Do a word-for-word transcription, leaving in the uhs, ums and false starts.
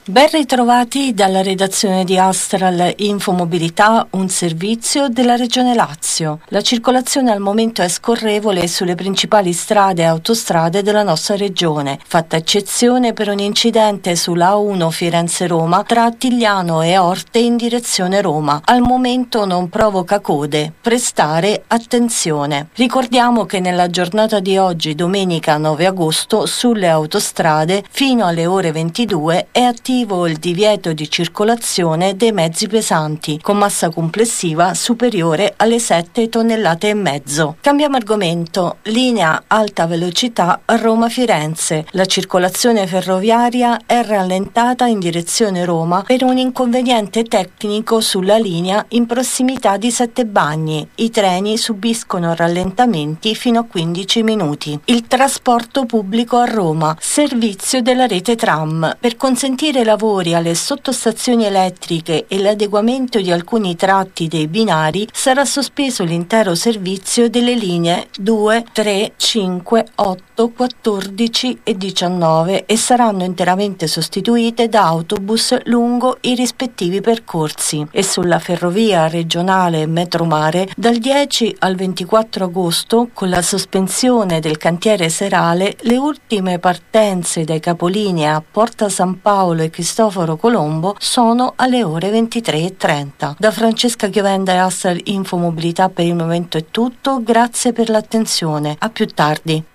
Ben ritrovati dalla redazione di Astral Infomobilità, un servizio della Regione Lazio. La circolazione al momento è scorrevole sulle principali strade e autostrade della nostra regione, fatta eccezione per un incidente sulla A uno Firenze-Roma tra Attigliano e Orte in direzione Roma. Al momento non provoca code. Prestare attenzione. Ricordiamo che nella giornata di oggi, domenica nove agosto, sulle autostrade fino alle ore ventidue è attivo il divieto di circolazione dei mezzi pesanti con massa complessiva superiore alle sette tonnellate e mezzo. Cambiamo argomento. Linea alta velocità Roma-Firenze. La circolazione ferroviaria è rallentata in direzione Roma per un inconveniente tecnico sulla linea in prossimità di Sette Bagni. I treni subiscono rallentamenti fino a quindici minuti. Il trasporto pubblico a Roma. Servizio della rete tram. Per consentire lavori alle sottostazioni elettriche e l'adeguamento di alcuni tratti dei binari sarà sospeso l'intero servizio delle linee due, tre, cinque, otto, quattordici e diciannove e saranno interamente sostituite da autobus lungo i rispettivi percorsi. E sulla ferrovia regionale Metromare dal dieci al ventiquattro agosto, con la sospensione del cantiere serale, le ultime partenze dai capolinea Porta San Paolo e Cristoforo Colombo sono alle ore ventitré e trenta. Da Francesca Chiovenda e Astral Infomobilità per il momento è tutto, grazie per l'attenzione, a più tardi.